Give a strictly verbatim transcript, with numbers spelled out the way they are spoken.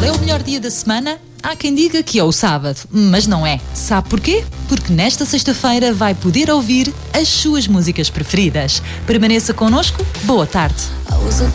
Qual é o melhor dia da semana? Há quem diga que é o sábado, mas não é. Sabe porquê? Porque nesta sexta-feira vai poder ouvir as suas músicas preferidas. Permaneça connosco. Boa tarde.